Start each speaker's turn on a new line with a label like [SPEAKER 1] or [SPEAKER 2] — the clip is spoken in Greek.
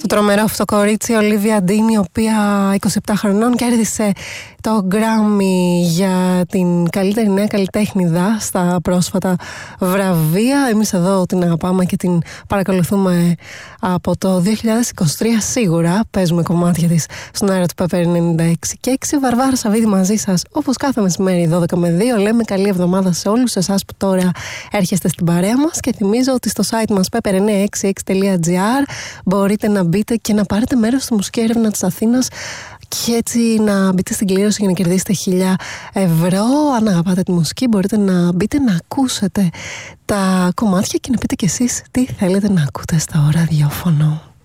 [SPEAKER 1] Τρομερό αυτό το κορίτσι, Ολίβια Ντίν, η οποία 27 χρονών κέρδισε το Grammy για την καλύτερη νέα καλλιτέχνηδα στα πρόσφατα βραβεία. Εμείς εδώ την αγαπάμε και την παρακολουθούμε από το 2023 σίγουρα. Παίζουμε κομμάτια της στον αέρα του Pepper 96,6. Βαρβάρα Σαββίδη μαζί σας, όπως κάθε μεσημέρι 12 με 2. Λέμε καλή εβδομάδα σε όλους εσάς που τώρα έρχεστε στην παρέα μας και θυμίζω ότι στο site μας pepper966.gr μπορείτε να μπείτε και να πάρετε μέρος στη μουσική έρευνα της Αθήνας και έτσι να μπείτε στην κλήρωση για να κερδίσετε 1.000 ευρώ. Αν αγαπάτε τη μουσική μπορείτε να μπείτε να ακούσετε τα κομμάτια και να πείτε κι εσείς τι θέλετε να ακούτε στο ραδιόφωνο.